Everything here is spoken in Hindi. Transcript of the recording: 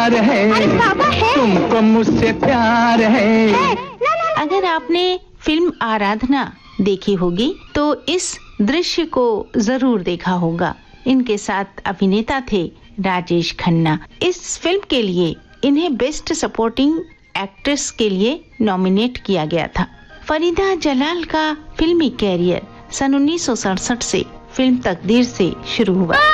प्यार है, अरे बाबा है, तुमको मुझसे प्यार है। अगर आपने फिल्म आराधना देखी होगी तो इस दृश्य को जरूर देखा होगा। इनके साथ अभिनेता थे राजेश खन्ना। इस फिल्म के लिए इन्हें बेस्ट सपोर्टिंग एक्ट्रेस के लिए नॉमिनेट किया गया था। फरीदा जलाल का फिल्मी कैरियर सन 1967 से फिल्म तकदीर से शुरू हुआ।